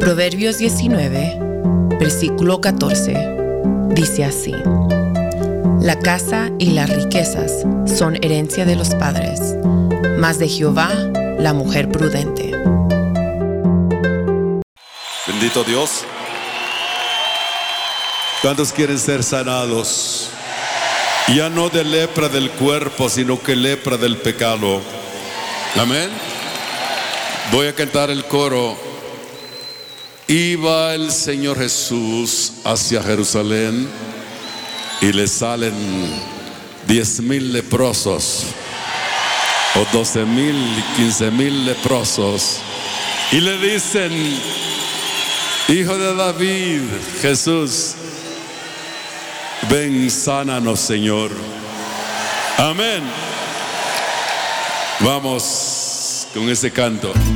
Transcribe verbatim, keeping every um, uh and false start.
Proverbios diecinueve, versículo catorce, dice así: La casa y las riquezas son herencia de los padres, mas de Jehová la mujer prudente. Bendito Dios. ¿Cuántos quieren ser sanados? Ya no de lepra del cuerpo, sino que lepra del pecado. Amén. Voy a cantar el coro. Iba el Señor Jesús hacia Jerusalén y le salen diez mil leprosos, o doce mil, quince mil leprosos, y le dicen: Hijo de David, Jesús, ven, sánanos, Señor. Amén. Vamos con ese canto.